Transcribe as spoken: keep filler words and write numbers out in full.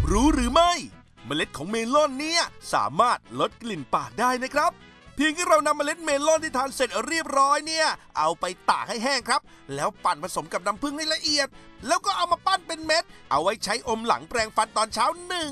รู้หรือไม่เมล็ดของเมลอนเนี่ยสามารถลดกลิ่นปากได้นะครับเพียงแค่เรานำเมล็ดเมลอนที่ทานเสร็จเรียบร้อยเนี่ยเอาไปตากให้แห้งครับแล้วปั่นผสมกับน้ำผึ้งให้ละเอียดแล้วก็เอามาปั้นเป็นเม็ดเอาไว้ใช้อมหลังแปรงฟันตอนเช้าหนึ่ง